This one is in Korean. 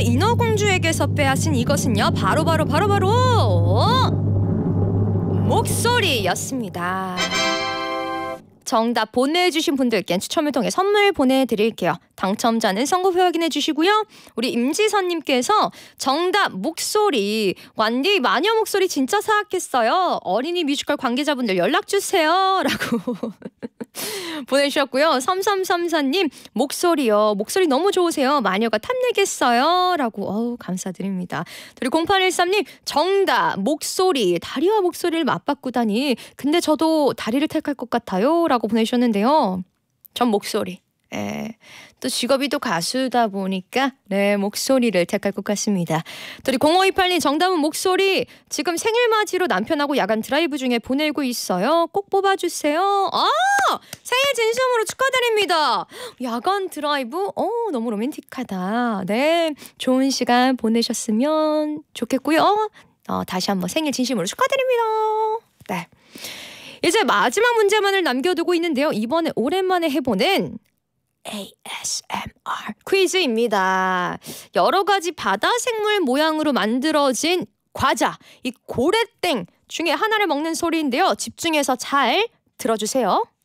인어공주에게서 빼앗은 이것은요, 바로 목소리였습니다. 정답 보내주신 분들께 추첨을 통해 선물 보내드릴게요. 당첨자는 선고표 확인해 주시고요. 우리 임지선님께서 정답 목소리. 완디 마녀 목소리 진짜 사악했어요. 어린이 뮤지컬 관계자분들 연락주세요. 라고 보내주셨고요. 3334님 목소리요. 목소리 너무 좋으세요. 마녀가 탐내겠어요. 라고 감사드립니다. 그리고 0813님 정답 목소리. 다리와 목소리를 맞바꾸다니. 근데 저도 다리를 택할 것 같아요. 라고 보내주셨는데요. 전 목소리. 또 직업이 또 가수다 보니까 목소리를 택할 것 같습니다. 또 0528님 정답은 목소리. 지금 생일 맞이로 남편하고 야간 드라이브 중에 보내고 있어요. 꼭 뽑아주세요. 생일 진심으로 축하드립니다. 야간 드라이브 너무 로맨틱하다. 네, 좋은 시간 보내셨으면 좋겠고요. 다시 한번 생일 진심으로 축하드립니다. 네, 이제 마지막 문제만을 남겨두고 있는데요. 이번에 오랜만에 해보는 ASMR 퀴즈입니다. 여러 가지 바다 생물 모양으로 만들어진 과자, 이 고래땡 중에 하나를 먹는 소리인데요. 집중해서 잘 들어주세요.